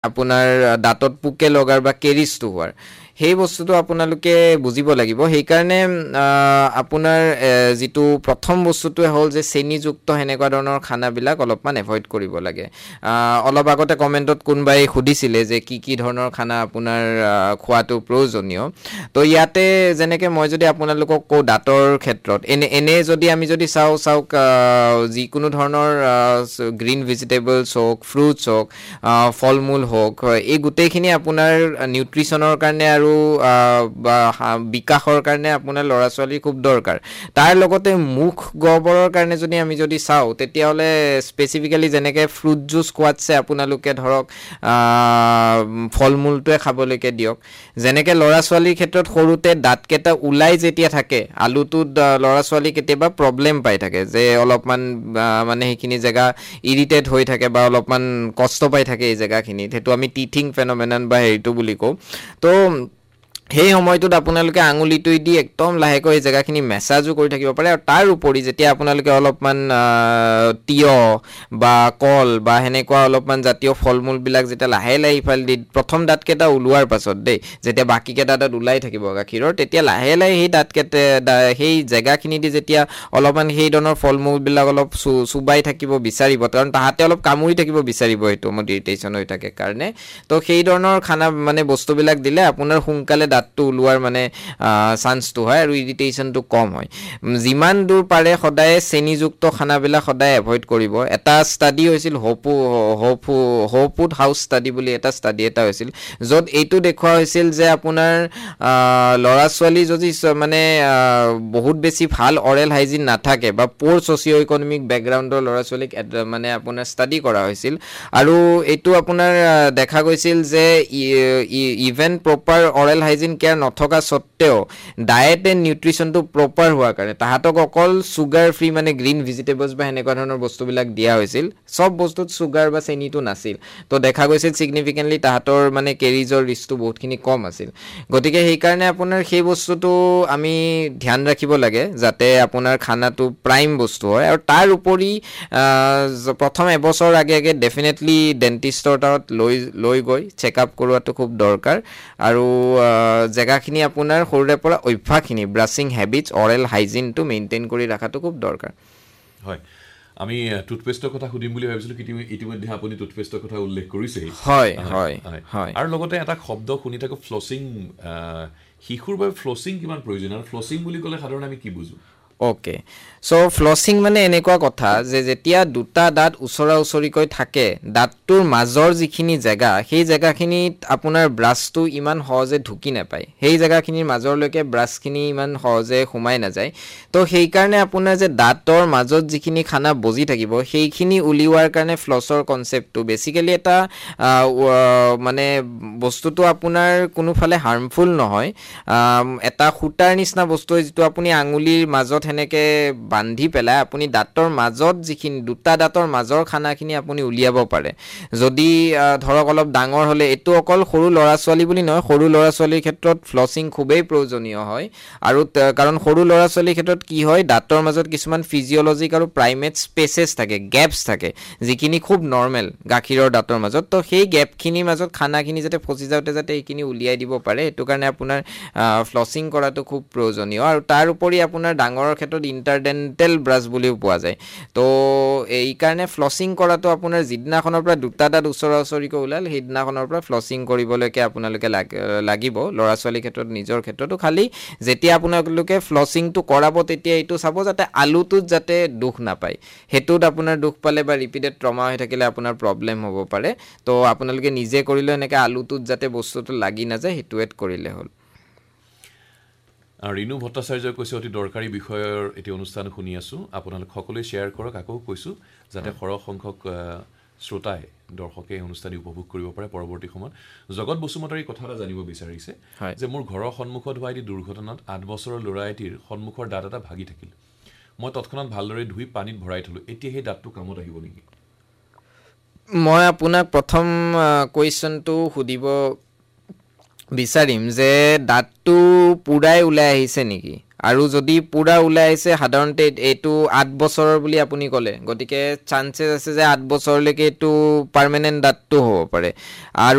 আপোনাৰ দাঁতত পোকে লগাৰ বা কেৰিছটো হোৱাৰ সেই বস্তুটো আপোনালোকে বুজিব লাগিব সেইকাৰণে আপোনাৰ যিটো প্ৰথম বস্তুটোৱে হ'ল যে চেনিযুক্ত হেনেকুৱা ধৰণৰ খানাবিলাক অলপমান এভয়েড কৰিব লাগে অলপ আগতে কমেন্টত কোনবাই সুধিছিলে যে কি ধৰণৰ খানা আপোনাৰ খোৱাটো প্ৰয়োজনীয় তো ইয়াতে যেনেকে মই যদি আপোনালোকক কওঁ দাঁতৰ ক্ষেত্ৰত এনে যদি আমি যদি চাওক যিকোনো ধৰণৰ গ্ৰীন ভেজিটেবলছ হওক ফ্ৰুটছ হওক ফলমূল হওক এই গোটেইখিনি আপোনাৰ নিউট্ৰিচনৰ কাৰণে আৰু বিকাশৰ কাৰণে আপোনাৰ ল'ৰা ছোৱালীৰ খুব দৰকাৰ তাৰ লগতে মুখ গহবৰৰ কাৰণে আমি যদি চাওঁ তেতিয়াহলে স্পেসিফিক্যালি যেনেকে ফ্ৰুট জুচ কোৱাতছে আপোনালোকে ধৰক ফলমূলটোৱে খাবলৈকে দিয়ক যেনেকে ল'ৰা ছোৱালীৰ ক্ষেত্ৰত সৰুতে দাঁতকেইটা ওলাই যেতিয়া থাকে আলুটোত ল'ৰা ছোৱালী কেতিয়াবা প্ৰবলেম পাই থাকে যে অলপমান মানে সেইখিনি জেগা ইৰিটেট হৈ থাকে বা অলপমান কষ্ট পাই থাকে এই জেগাখিনি হেতু আমি টিথিং ফেনোমেনন বা হেৰিটো বুলি কওঁ তো সেই সময়টোত আপোনালোকে আঙুলিটো দি একদম লাহেকৈ এই জেগাখিনি মেসাজো কৰি থাকিব পাৰে আৰু তাৰ উপৰি যেতিয়া আপোনালোকে অলপমান তিয়হ বা কল বা হেনেকুৱা অলপমান জাতীয় ফলমূল বিলাক যেতিয়া লাহে ইফাল দি প্ৰথম দাঁতকেইটা ওলোৱাৰ পাছত দেই যেতিয়া বাকি কেইটা দাঁত ওলাই থাকিব গাখীৰৰ তেতিয়া লাহে সেই দাঁতকেইটা সেই জেগাখিনি দি যেতিয়া অলপমান সেই ধৰণৰ ফলমূল বিলাক অলপ সুবাই থাকিব বিচাৰিব কাৰণ তাহাতে অলপ কামুৰি থাকিব বিচাৰিব হেতু ইৰিটেশন হৈ থাকে কাৰণে তো সেই ধৰণৰ খানা মানে বস্তুবিলাক দিলে আপোনাৰ সোনকালে দাঁতটো ওলোৱাৰ মানে চান্সটো হয় আৰু ইৰিটেশনটো কম হয় যিমান দূৰ পাৰে সদায় চেনিযুক্ত খানাবিলাক সদায় এভয়েড কৰিব এটা ষ্টাডি হৈছিল হোপুড হাউস ষ্টাডি বুলি এটা ষ্টাডি এটা হৈছিল য'ত এইটো দেখুৱা হৈছিল যে আপোনাৰ ল'ৰা ছোৱালী যদি মানে বহুত বেছি ভাল অৰেল হাইজিন নাথাকে বা পোৰ সোশিও ইকোনমিক ব্যাকগ্ৰাউণ্ডৰ ল'ৰা ছোৱালীক মানে আপোনাৰ ষ্টাডি কৰা হৈছিল আৰু এইটো আপোনাৰ দেখা গৈছিল যে even proper oral hygiene care নথকা সত্ত্বেও ডায়েট এণ্ড নিউট্ৰিচনটো প্ৰপাৰ হোৱাৰ কাৰণে তাহাতক অকল সুগাৰ ফ্ৰী মানে গ্ৰীন ভেজিটেবলছ বা হেনেকুৱা ধৰণৰ বস্তুবিলাক দিয়া হৈছিল সব বস্তুত সুগাৰ বা চেনিটো নাছিল তো দেখা গৈছিল সিগনিফিকেন্টলি তাহাতৰ মানে কেৰিজৰ ৰিস্কটো বহুতখিনি কম আছিল গতিকে সেই কাৰণে আপোনাৰ সেই বস্তুটো আমি ধ্যান ৰাখিব লাগে যাতে আপোনাৰ খানাটো প্ৰাইম বস্তু হয় আৰু তাৰ উপৰি প্ৰথম এবছৰ আগে ডেফিনেটলি ডেন্টিষ্টৰ তাত লৈ গৈ চেকআপ কৰোৱাটো খুব দৰকাৰ আৰু জেগাখিনি আপোনাৰ সৰুৰে পৰা অভ্যাসখিনি ব্ৰাছিং হেবিটছ অৰেল হাইজিনটো মেইনটেইন কৰি ৰাখাটো খুব দৰকাৰ হয় আমি টুথপেষ্টৰ কথা সুধিম বুলি ভাবিছিলো কি ইতিমধ্যে আপুনি টুথপেষ্টৰ কথা উল্লেখ কৰিছে হয় আৰু লগতে এটা শব্দ শুনি থাকো ফ্লছিং শিশুৰ বাবে ফ্লছিং কিমান প্ৰয়োজন আৰু ফ্লছিং বুলি ক'লে সাধাৰণতে আমি কি বুজো ওকে সো ফ্লছিং মানে এনেকুৱা কথা যে যেতিয়া দুটা দাঁত ওচৰা ওচৰিকৈ থাকে দাঁতটোৰ মাজৰ যিখিনি জেগা সেই জেগাখিনিত আপোনাৰ ব্ৰাছটো ইমান সহজে ঢুকি নাপায় সেই জেগাখিনিৰ মাজৰলৈকে ব্ৰাছখিনি ইমান সহজে সোমাই নাযায় তো সেই কাৰণে আপোনাৰ যে দাঁতৰ মাজত যিখিনি খানা বজি থাকিব সেইখিনি উলিওৱাৰ কাৰণে ফ্লছৰ কনসেপ্টটো বেসিক্যালি এটা মানে বস্তুটো আপোনাৰ কোনোফালে হাৰ্মফুল নহয় এটা খুটাৰ নিচিনা বস্তু যেটো আপুনি আঙুলিৰ মাজত হেনেকে বান্ধি পেলাই আপুনি দাঁতৰ মাজত যিখিনি দুটা দাঁতৰ মাজৰ খানাখিনি আপুনি উলিয়াব পাৰে যদি ধৰক অলপ ডাঙৰ হলে এটো অকল সৰু ল'ৰা ছোৱালী বুলি নহয় সৰু ল'ৰা ছোৱালীৰ ক্ষেত্ৰত ফ্লছিং খুবেই প্ৰয়োজনীয় হয় আৰু কাৰণ সৰু ল'ৰা ছোৱালীৰ ক্ষেত্ৰত কি হয় দাঁতৰ মাজত কিছুমান ফিজিওলজিক আৰু প্ৰাইমেট স্পেসেস থাকে গ্যাপছ থাকে যিখিনি খুব নরমাল গাখীৰৰ দাঁতৰ মাজত তো সেই গ্যাপখিনিৰ মাজত খানাখিনি যাতে ফসি যাওতে যাতে এইখিনি উলিয়াই দিব পাৰে এটো কাৰণে আপোনাৰ ফ্লছিং কৰাটো খুব প্ৰয়োজনীয় আৰু তাৰ উপৰি আপোনাৰ ডাঙৰৰ ক্ষেত্ৰত ইন্টাৰডেন্টেল ব্ৰাছ বুলিও পোৱা যায় তো এই কাৰণে ফ্লছিং কৰাটো আপোনাৰ জিদনাখনৰ পৰা দুটা দাঁত ওচৰা ওচৰিকৈ ওলাল সেইদিনাখনৰ পৰা ফ্লছিং কৰিবলৈকে আপোনালোকে লাগিব ল'ৰা ছোৱালীৰ ক্ষেত্ৰত নিজৰ ক্ষেত্ৰতো খালি যেতিয়া আপোনালোকে ফ্লছিংটো কৰাব তেতিয়া এইটো চাব যাতে আলুটোত যাতে দুখ নাপায় হেতুত আপোনাৰ দুখ পালে বা ৰিপিটেড ট্ৰমা হৈ থাকিলে আপোনাৰ প্ৰবলেম হ'ব পাৰে তো আপোনালোকে নিজে কৰিলে এনেকৈ আলুটোত যাতে বস্তুটো লাগি নাযায় হেতুৱেট কৰিলে হ'ল ৰিনু ভট্টাচাৰ্যই কৈছে অতি দৰকাৰী বিষয়ৰ এটি অনুষ্ঠান শুনি আছো আপোনালোক সকলোৱে শেয়াৰ কৰক আকৌ কৈছো যাতে সৰহ সংখ্যক শ্ৰোতাই দৰ্শকে অনুষ্ঠান উপভোগ কৰিব পাৰে পৰৱৰ্তী সময়ত জগত বসুমতাৰী কথা এটা জানিব বিচাৰিছে যে মোৰ ঘৰৰ সন্মুখত হোৱা এটি দুৰ্ঘটনাত 8 বছৰৰ ল'ৰা এটিৰ সন্মুখৰ দাঁত এটা ভাগি থাকিল মই তৎক্ষণাত ভালদৰে ধুই পানীত ভৰাই থলো এতিয়া সেই দাঁতটো কামত আহিব নেকি মই আপোনাক প্ৰথম কোৱেশ্চনটো সুধিব বিচাৰিম যে দাঁতটো পুৰাই ওলাই আহিছে নেকি আৰু যদি পুৰা ওলাই আহিছে সাধাৰণতে এটো 8 বছৰৰ বুলি আপুনি ক'লে গতিকে চান্সেছ আছে যে 8 বছৰলৈকে এটো পাৰ্মানেন্ট দাঁতটো হ'ব পাৰে আৰু